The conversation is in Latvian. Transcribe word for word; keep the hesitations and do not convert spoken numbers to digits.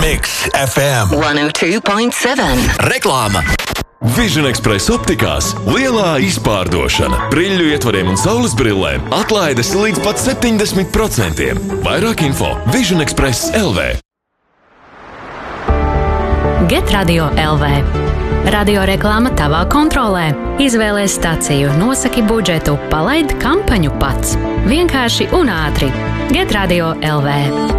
Mix F M one oh two point seven. Reklāma. Vision Express optikās lielā izpārdošana. Brīļu ietvariem un saules brillēm atlaides līdz pat septiņdesmit procentiem. Vairāk info Vision Express L V. Get Radio L V. Radio reklāma tavā kontrolē. Izvēlies staciju, nosaki budžetu, palaid kampaņu pats. Vienkārši un ātri. Get Radio L V.